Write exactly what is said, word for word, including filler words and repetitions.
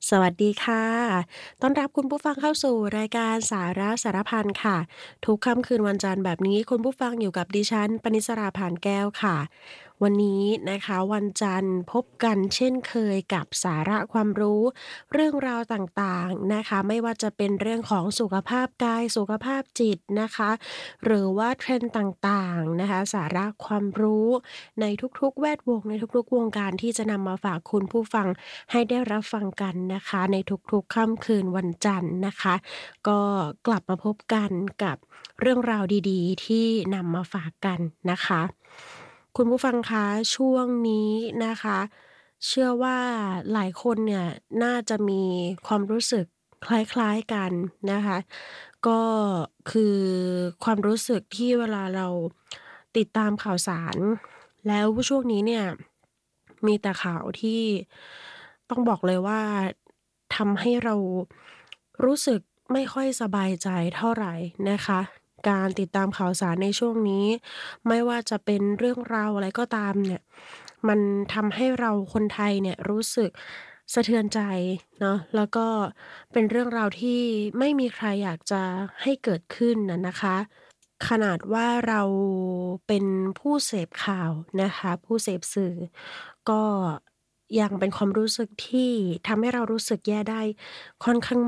สวัสดีค่ะต้อนรับคุณผู้ฟังเข้าสู่รายการสาระสารพันค่ะทุกค่ำคืนวันจันทร์แบบนี้คุณผู้ฟังอยู่กับดิฉันปนิสราพานแก้วค่ะวันนี้นะคะวันจันทร์พบกันเช่นเคยกับสาระความรู้เรื่องราวต่างๆนะคะไม่ว่าจะเป็นเรื่องของสุขภาพกายสุขภาพจิตนะคะหรือว่า trend ต่างๆนะคะสาระความรู้ในทุกๆแวดวงในทุกๆวงการที่จะนำมาฝากคุณผู้ฟัง ให้ได้รับฟังกันนะคะในทุกๆค่ำคืนวันจันทร์นะคะก็กลับมาพบกันกับเรื่องราวดีๆที่นำมาฝากกันนะคะคุณผู้ฟังคะช่วงนี้นะคะเชื่อว่าหลายคนเนี่ยน่าจะมีความรู้สึกคล้ายๆกันนะคะก็คือความรู้สึกที่เวลาเราติดตามข่าวสารแล้วช่วงนี้เนี่ยมีแต่ข่าวที่ต้องบอกเลยว่าทำให้เรารู้สึกไม่ค่อยสบายใจเท่าไรนะคะการติดตามข่าวสารในช่วงนี้ไม่ว่าจะเป็นเรื่องราวอะไรก็ตามเนี่ยมันทำให้เราคนไทยเนี่ยรู้สึกสะเทือนใจเนาะแล้วก็เป็นเรื่องราวที่ไม่มีใครอยากจะให้เกิดขึ้นน่ะนะคะ ขนาดว่าเราเป็นผู้เสพข่าวนะคะผู้เสพสื่อก็ยังเป็นความรู้สึกที่ทำให้เรารู้สึกแย่ได้ค่อนข้าง